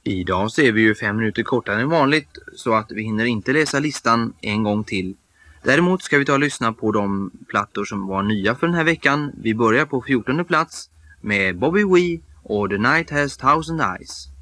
Idag så är vi ju 5 minuter kortare än vanligt så att vi hinner inte läsa listan en gång till. Däremot ska vi ta och lyssna på de plattor som var nya för den här veckan. Vi börjar på 14:e plats med Bobby Wee och The Night Has Thousand Eyes.